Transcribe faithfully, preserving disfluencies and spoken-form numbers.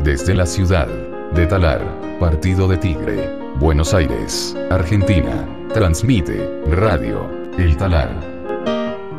Desde la ciudad de Talar, Partido de Tigre, Buenos Aires, Argentina, transmite Radio El Talar.